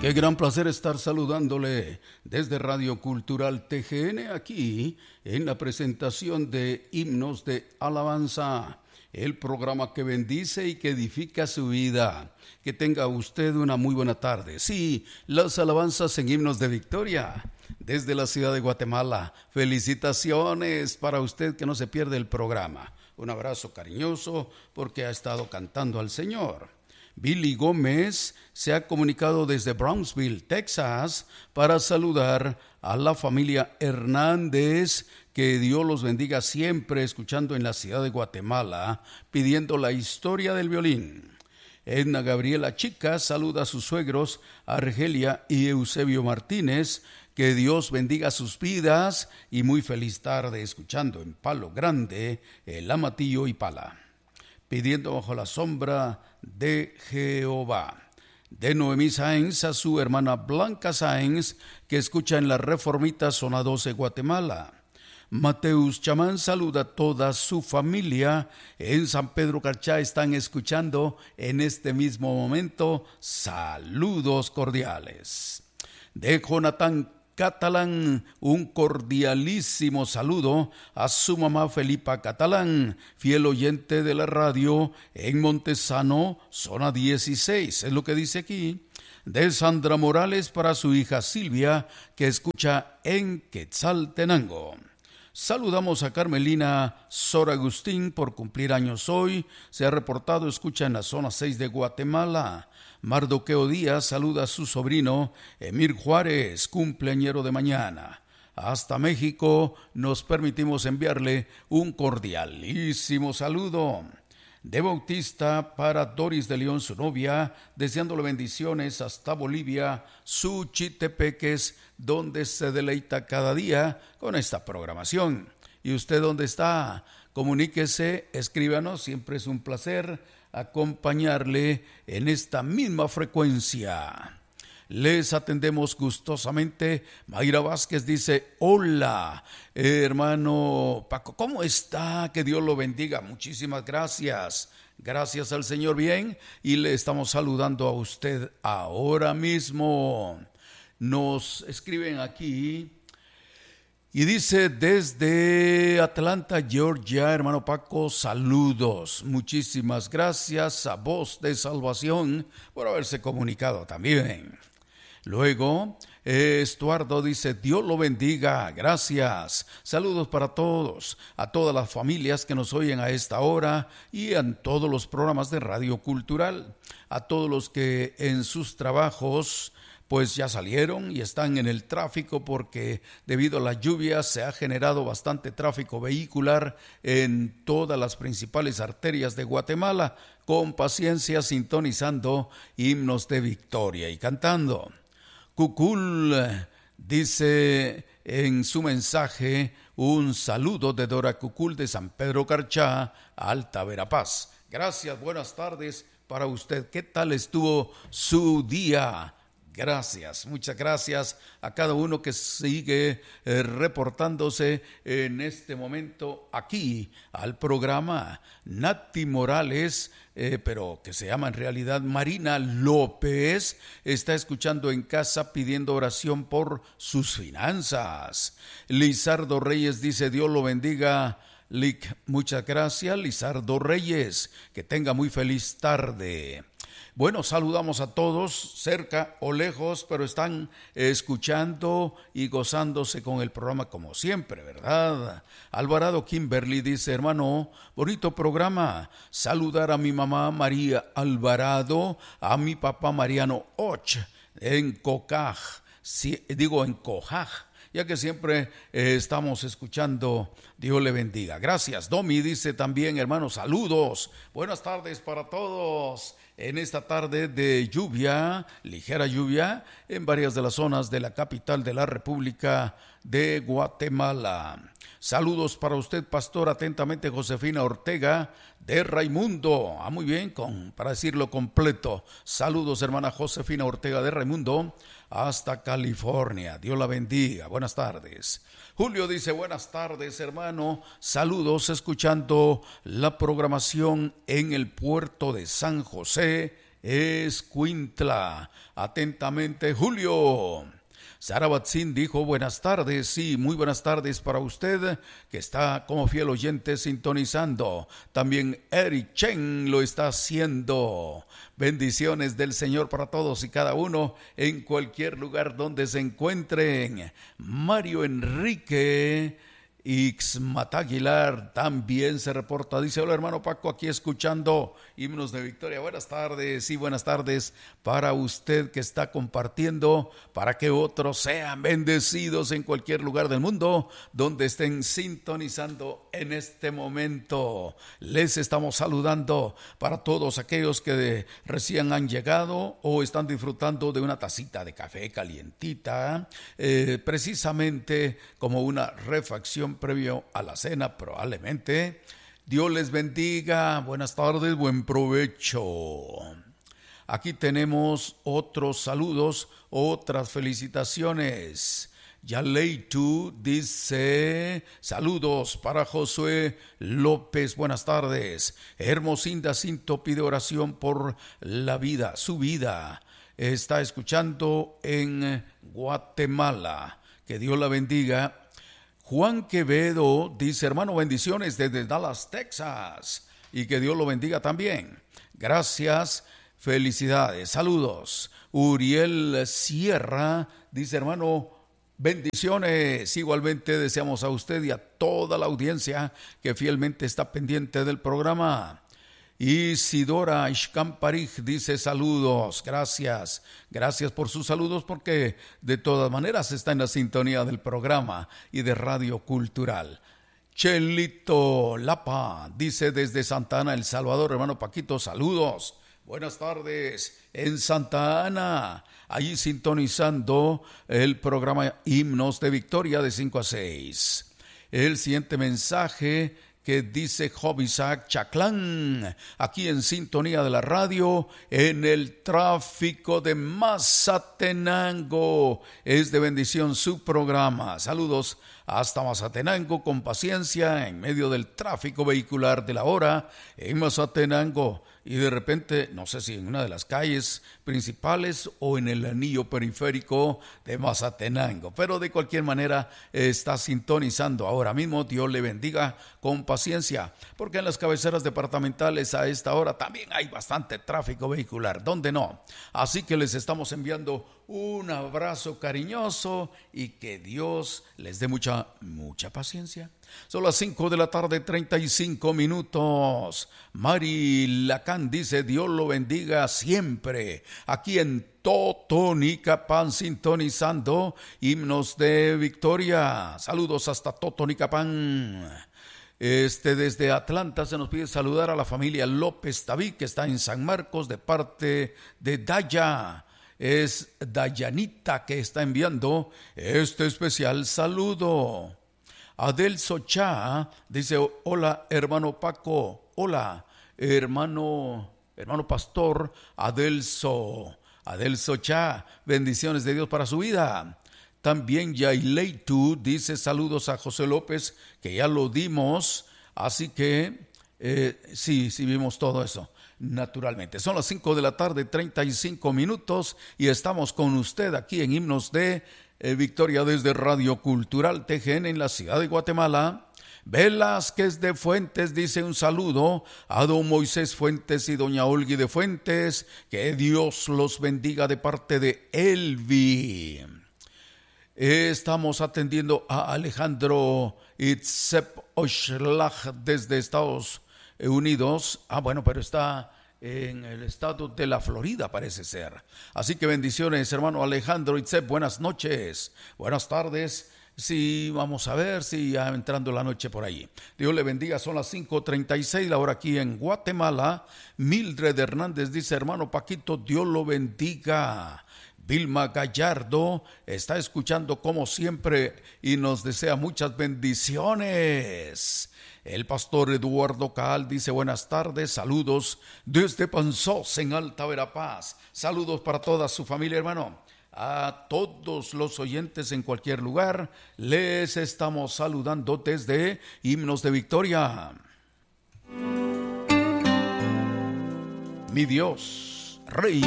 Qué gran placer estar saludándole desde Radio Cultural TGN aquí en la presentación de Himnos de Alabanza, el programa que bendice y que edifica su vida. Que tenga usted una muy buena tarde. Sí, las alabanzas en Himnos de Victoria desde la ciudad de Guatemala. Felicitaciones para usted que no se pierde el programa. Un abrazo cariñoso porque ha estado cantando al Señor. Billy Gómez se ha comunicado desde Brownsville, Texas, para saludar a la familia Hernández. Que Dios los bendiga siempre, escuchando en la ciudad de Guatemala, pidiendo la historia del violín. Edna Gabriela Chica saluda a sus suegros Argelia y Eusebio Martínez. Que Dios bendiga sus vidas y muy feliz tarde escuchando en Palo Grande el Amatillo y Pala. Pidiendo bajo la sombra de Jehová. De Noemí Sáenz a su hermana Blanca Sáenz, que escucha en la Reformita Zona 12 Guatemala. Mateus Chamán saluda a toda su familia en San Pedro Carchá. Están escuchando en este mismo momento. Saludos cordiales. De Jonathan Catalán, un cordialísimo saludo a su mamá Felipa Catalán, fiel oyente de la radio en Montesano, zona 16, es lo que dice aquí. De Sandra Morales para su hija Silvia, que escucha en Quetzaltenango. Saludamos a Carmelina Sor Agustín por cumplir años hoy. Se ha reportado, escucha en la zona 6 de Guatemala. Mardoqueo Díaz saluda a su sobrino Emir Juárez, cumpleañero de mañana. Hasta México nos permitimos enviarle un cordialísimo saludo. De Bautista para Doris de León, su novia, deseándole bendiciones hasta Bolivia, Suchitepeques, donde se deleita cada día con esta programación. ¿Y usted dónde está? Comuníquese, escríbanos, siempre es un placer acompañarle en esta misma frecuencia. Les atendemos gustosamente. Mayra Vázquez dice, hola, hermano Paco, ¿cómo está? Que Dios lo bendiga. Muchísimas gracias. Gracias al Señor, bien. Y le estamos saludando a usted ahora mismo. Nos escriben aquí. Y dice, desde Atlanta, Georgia, hermano Paco, saludos. Muchísimas gracias a Voz de Salvación por haberse comunicado también. Luego, Estuardo dice, Dios lo bendiga, gracias. Saludos para todos, a todas las familias que nos oyen a esta hora y en todos los programas de Radio Cultural, a todos los que en sus trabajos pues ya salieron y están en el tráfico porque debido a la lluvia se ha generado bastante tráfico vehicular en todas las principales arterias de Guatemala, con paciencia sintonizando Himnos de Victoria y cantando. Cucul dice en su mensaje un saludo de Dora Cucul de San Pedro Carchá, Alta Verapaz. Gracias, buenas tardes para usted. ¿Qué tal estuvo su día? Gracias, muchas gracias a cada uno que sigue reportándose en este momento aquí al programa. Nati Morales, pero que se llama en realidad Marina López, está escuchando en casa pidiendo oración por sus finanzas. Lizardo Reyes dice, Dios lo bendiga. Muchas gracias, Lizardo Reyes, que tenga muy feliz tarde. Bueno, saludamos a todos, cerca o lejos, pero están escuchando y gozándose con el programa como siempre, ¿verdad? Alvarado Kimberly dice, hermano, bonito programa. Saludar a mi mamá María Alvarado, a mi papá Mariano Och, en Cocaj, en Cojaj, ya que siempre estamos escuchando. Dios le bendiga. Gracias. Domi dice también, hermano, saludos. Buenas tardes para todos. En esta tarde de lluvia, ligera lluvia, en varias de las zonas de la capital de la República de Guatemala. Saludos para usted, pastor, atentamente Josefina Ortega de Raimundo. Muy bien, para decirlo completo. Saludos, hermana Josefina Ortega de Raimundo, hasta California. Dios la bendiga. Buenas tardes. Julio dice, buenas tardes, hermano. Saludos, escuchando la programación en el puerto de San José, Escuintla. Atentamente, Julio. Sara Batzin dijo buenas tardes, sí, muy buenas tardes para usted que está como fiel oyente sintonizando. También Eric Chen lo está haciendo. Bendiciones del Señor para todos y cada uno en cualquier lugar donde se encuentren. Mario Enrique Ixmat Aguilar también se reporta, dice: hola hermano Paco, aquí escuchando Himnos de Victoria. Buenas tardes y buenas tardes para usted que está compartiendo, para que otros sean bendecidos en cualquier lugar del mundo donde estén sintonizando en este momento. Les estamos saludando para todos aquellos que recién han llegado o están disfrutando de una tacita de café calientita, precisamente como una refacción previo a la cena probablemente. Dios les bendiga, buenas tardes, buen provecho. Aquí tenemos otros saludos, otras felicitaciones. Yaleitu dice: saludos para Josué López, buenas tardes. Hermosinda Cinto pide oración por la vida, su vida. Está escuchando en Guatemala. Que Dios la bendiga. Juan Quevedo dice: hermano, bendiciones desde Dallas, Texas, y que Dios lo bendiga también. Gracias, felicidades, saludos. Uriel Sierra dice: hermano, bendiciones. Igualmente deseamos a usted y a toda la audiencia que fielmente está pendiente del programa. Isidora Ishkamparij dice: saludos, gracias por sus saludos, porque de todas maneras está en la sintonía del programa y de Radio Cultural. Chelito Lapa dice: desde Santa Ana, El Salvador, hermano Paquito, saludos, buenas tardes en Santa Ana, allí sintonizando el programa Himnos de Victoria de 5 a 6. El siguiente mensaje que dice Job Isaac Chaclán, aquí en sintonía de la radio, en el tráfico de Mazatenango. Es de bendición su programa. Saludos hasta Mazatenango, con paciencia, en medio del tráfico vehicular de la hora, en Mazatenango. Y de repente, no sé si en una de las calles principales o en el anillo periférico de Mazatenango, pero de cualquier manera está sintonizando ahora mismo. Dios le bendiga con paciencia, porque en las cabeceras departamentales a esta hora también hay bastante tráfico vehicular, ¿dónde no? Así que les estamos enviando un abrazo cariñoso y que Dios les dé mucha paciencia. Son las 5 de la tarde, 35 minutos. Mari Lacan dice: Dios lo bendiga siempre. Aquí en Totonicapán, sintonizando Himnos de Victoria. Saludos hasta Totonicapán. Desde Atlanta se nos pide saludar a la familia López David, que está en San Marcos, de parte de Daya. Es Dayanita que está enviando este especial saludo. Adelso Cha dice: hola hermano Paco, hola hermano pastor Adelso Cha, bendiciones de Dios para su vida. También Yaileitu dice: saludos a José López, que ya lo dimos, así que sí vimos todo eso. Naturalmente, son las 5 de la tarde, 35 minutos, y estamos con usted aquí en Himnos de Victoria desde Radio Cultural TGN en la ciudad de Guatemala. Velázquez de Fuentes dice: un saludo a don Moisés Fuentes y doña Olgui de Fuentes, que Dios los bendiga de parte de Elvi. Estamos atendiendo a Alejandro Itzep Oshlag desde Estados Unidos. Bueno, pero está en el estado de la Florida, parece ser. Así que bendiciones, hermano Alejandro Itzep, buenas noches, buenas tardes. Sí, vamos a ver si ya entrando la noche por ahí. Dios le bendiga, son las 5:36, la hora aquí en Guatemala. Mildred Hernández dice: hermano Paquito, Dios lo bendiga. Vilma Gallardo está escuchando como siempre y nos desea muchas bendiciones. El pastor Eduardo Caal dice: buenas tardes, saludos desde Panzós en Alta Verapaz. Saludos para toda su familia, hermano. A todos los oyentes en cualquier lugar, les estamos saludando desde Himnos de Victoria. Mi Dios Rey.